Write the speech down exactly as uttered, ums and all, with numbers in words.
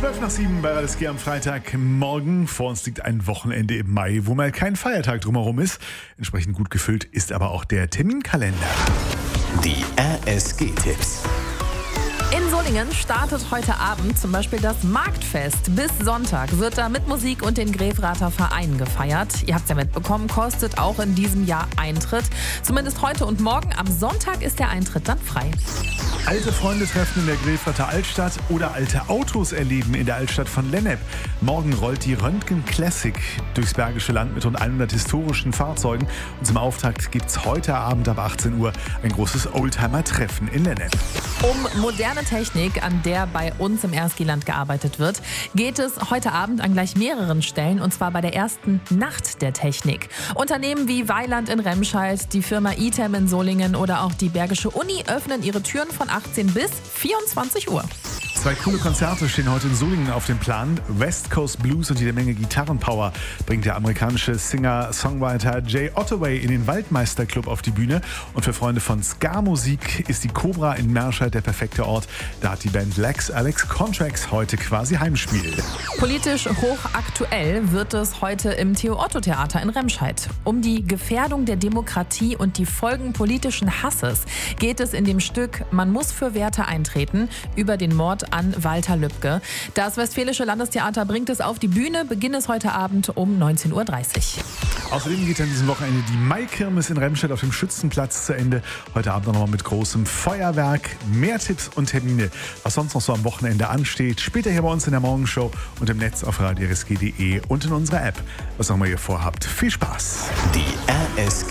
zwölf nach sieben bei R S G am Freitagmorgen. Vor uns liegt ein Wochenende im Mai, wo mal kein Feiertag drumherum ist. Entsprechend gut gefüllt ist aber auch der Terminkalender. Die R S G-Tipps. In Solingen startet heute Abend zum Beispiel das Marktfest. Bis Sonntag wird da mit Musik und den Grefrather Vereinen gefeiert. Ihr habt es ja mitbekommen, kostet auch in diesem Jahr Eintritt. Zumindest heute und morgen. Am Sonntag ist der Eintritt dann frei. Alte Freunde treffen in der Grefrather Altstadt oder alte Autos erleben in der Altstadt von Lennep. Morgen rollt die Röntgen Classic durchs Bergische Land mit rund hundert historischen Fahrzeugen. Und zum Auftakt gibt es heute Abend ab achtzehn Uhr ein großes Oldtimer-Treffen in Lennep. Um moderne Technik, an der bei uns im R S G-Land gearbeitet wird, geht es heute Abend an gleich mehreren Stellen, und zwar bei der ersten Nacht der Technik. Unternehmen wie Weiland in Remscheid, die Firma item in Solingen oder auch die Bergische Uni öffnen ihre Türen von achtzehn bis vierundzwanzig Uhr. Zwei coole Konzerte stehen heute in Solingen auf dem Plan. West Coast Blues und jede Menge Gitarrenpower bringt der amerikanische Singer-Songwriter Jay Ottaway in den Waldmeister Club auf die Bühne. Und für Freunde von Ska-Musik ist die Cobra in Merscheid der perfekte Ort. Da hat die Band Lex Alex Contracts heute quasi Heimspiel. Politisch hochaktuell wird es heute im Theo-Otto-Theater in Remscheid. Um die Gefährdung der Demokratie und die Folgen politischen Hasses geht es in dem Stück Man muss für Werte eintreten über den Mord an Walter Lübcke. Das Westfälische Landestheater bringt es auf die Bühne. Beginn ist heute Abend um neunzehn Uhr dreißig. Außerdem geht an diesem Wochenende die Maikirmes in Remscheid auf dem Schützenplatz zu Ende. Heute Abend noch mal mit großem Feuerwerk. Mehr Tipps und Termine, was sonst noch so am Wochenende ansteht, später hier bei uns in der Morgenshow und im Netz auf radio r s g punkt d e und in unserer App. Was auch immer ihr vorhabt. Viel Spaß! Die R S G